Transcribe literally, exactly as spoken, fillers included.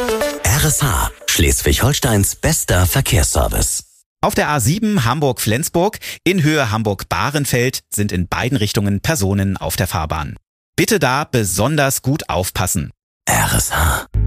R S H, Schleswig-Holsteins bester Verkehrsservice. Auf der A sieben Hamburg-Flensburg in Höhe Hamburg-Bahrenfeld sind in beiden Richtungen Personen auf der Fahrbahn. Bitte da besonders gut aufpassen. R S H.